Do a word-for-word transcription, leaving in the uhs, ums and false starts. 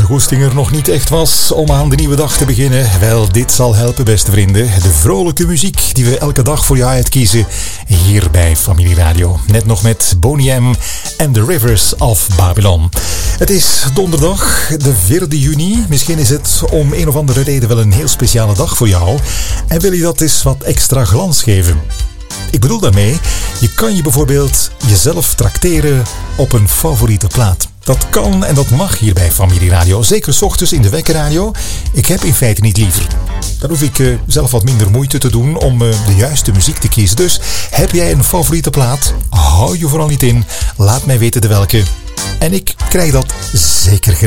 de goesting er nog niet echt was om aan de nieuwe dag te beginnen, wel, dit zal helpen, beste vrienden. De vrolijke muziek die we elke dag voor je uitkiezen hier bij Familie Radio. Net nog met Boney M en The Rivers of Babylon. Het is donderdag, de vierde juni. Misschien is het om een of andere reden wel een heel speciale dag voor jou. En wil je dat eens wat extra glans geven? Ik bedoel daarmee, je kan je bijvoorbeeld jezelf trakteren op een favoriete plaat. Dat kan en dat mag hier bij Familie Radio. Zeker 's ochtends in de wekkerradio. Ik heb in feite niet liever. Dan hoef ik uh, zelf wat minder moeite te doen om uh, de juiste muziek te kiezen. Dus heb jij een favoriete plaat? Hou je vooral niet in. Laat mij weten de welke. En ik krijg dat zeker gedaan.